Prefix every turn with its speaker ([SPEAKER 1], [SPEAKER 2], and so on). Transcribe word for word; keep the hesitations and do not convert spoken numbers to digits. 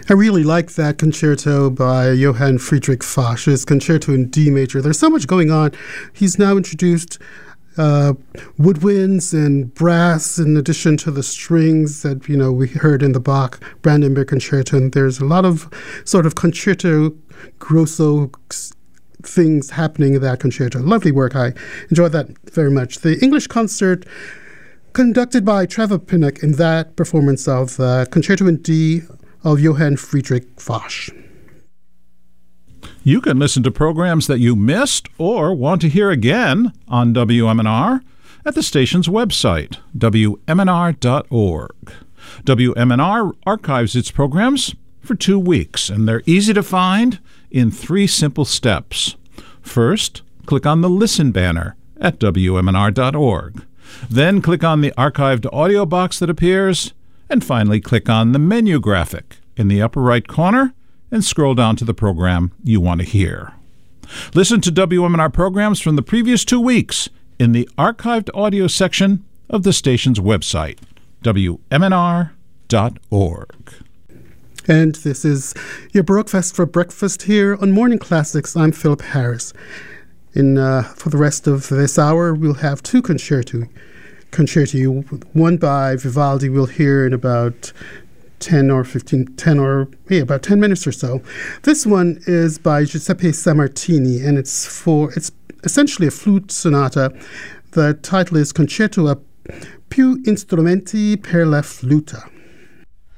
[SPEAKER 1] I really like that concerto by Johann Friedrich Foch, his concerto in D major. There's so much going on. He's now introduced uh, woodwinds and brass in addition to the strings that, you know, we heard in the Bach Brandenburg Concerto. And there's a lot of sort of concerto grosso things happening in that concerto. Lovely work. I enjoyed that very much. The English concert conducted by Trevor Pinnock in that performance of uh, Concerto in D of Johann Friedrich Foch.
[SPEAKER 2] You can listen to programs that you missed or want to hear again on W M N R at the station's website, W M N R dot org. W M N R archives its programs for two weeks, and they're easy to find in three simple steps. First, click on the Listen banner at W M N R dot org. Then click on the archived audio box that appears, and finally click on the menu graphic in the upper right corner and scroll down to the program you want to hear. Listen to W M N R programs from the previous two weeks in the archived audio section of the station's website, W M N R dot org.
[SPEAKER 1] And this is your Baroque Fest for breakfast here on Morning Classics. I'm Philip Harris. In uh, for the rest of this hour, we'll have two concerti. Concerti, one by Vivaldi we'll hear in about ten or fifteen, ten or yeah, about ten minutes or so. This one is by Giuseppe Sammartini, and it's for it's essentially a flute sonata. The title is Concerto a più strumenti per la flauta.